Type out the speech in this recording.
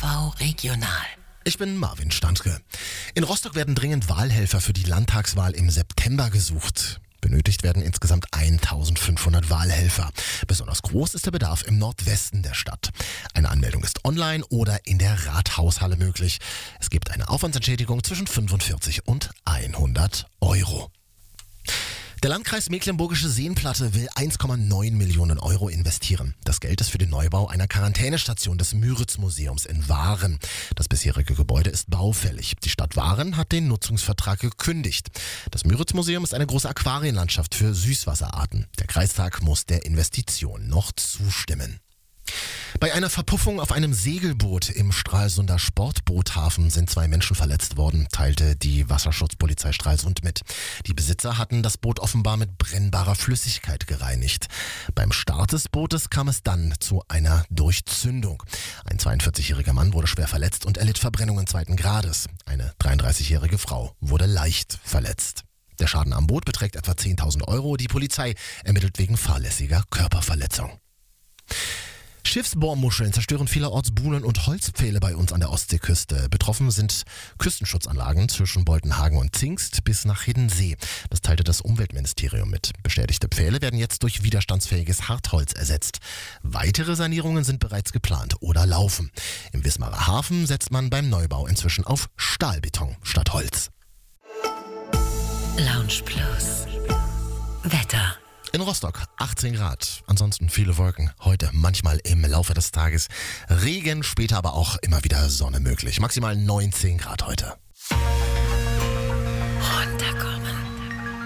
RV Regional. Ich bin Marvin Standke. In Rostock werden dringend Wahlhelfer für die Landtagswahl im September gesucht. Benötigt werden insgesamt 1500 Wahlhelfer. Besonders groß ist der Bedarf im Nordwesten der Stadt. Eine Anmeldung ist online oder in der Rathaushalle möglich. Es gibt eine Aufwandsentschädigung zwischen 45 und 100 Euro. Der Landkreis Mecklenburgische Seenplatte will 1,9 Millionen Euro investieren. Das Geld ist für den Neubau einer Quarantänestation des Müritz-Museums in Waren. Das bisherige Gebäude ist baufällig. Die Stadt Waren hat den Nutzungsvertrag gekündigt. Das Müritz-Museum ist eine große Aquarienlandschaft für Süßwasserarten. Der Kreistag muss der Investition noch zustimmen. Bei einer Verpuffung auf einem Segelboot im Stralsunder Sportboothafen sind 2 Menschen verletzt worden, teilte die Wasserschutzpolizei Stralsund mit. Die Besitzer hatten das Boot offenbar mit brennbarer Flüssigkeit gereinigt. Beim Start des Bootes kam es dann zu einer Durchzündung. Ein 42-jähriger Mann wurde schwer verletzt und erlitt Verbrennungen 2. Grades. Eine 33-jährige Frau wurde leicht verletzt. Der Schaden am Boot beträgt etwa 10.000 Euro. Die Polizei ermittelt wegen fahrlässiger Körperverletzung. Schiffsbohrmuscheln zerstören vielerorts Buhnen und Holzpfähle bei uns an der Ostseeküste. Betroffen sind Küstenschutzanlagen zwischen Boltenhagen und Zingst bis nach Hiddensee. Das teilte das Umweltministerium mit. Beschädigte Pfähle werden jetzt durch widerstandsfähiges Hartholz ersetzt. Weitere Sanierungen sind bereits geplant oder laufen. Im Wismarer Hafen setzt man beim Neubau inzwischen auf Stahlbeton statt Holz. Lounge Plus. Wetter. In Rostock 18 Grad, ansonsten viele Wolken. Heute manchmal im Laufe des Tages Regen, später aber auch immer wieder Sonne möglich. Maximal 19 Grad heute.